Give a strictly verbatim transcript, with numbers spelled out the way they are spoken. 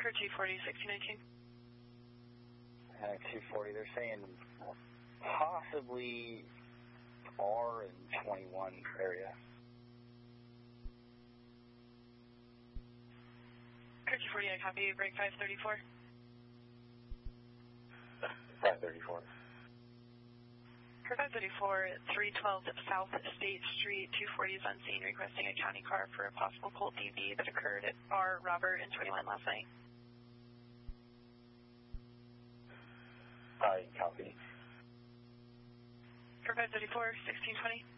Crew two forty, sixteen nineteen. Uh, two forty, they're saying possibly R and twenty-one area. Crew two forty, I copy. Break five thirty-four. five thirty-four. Crew five thirty-four, three twelve South State Street, two forty is on scene requesting a county car for a possible cold D V that occurred at R, Robert, and twenty-one last night. I copy. Crew five thirty-four, sixteen twenty.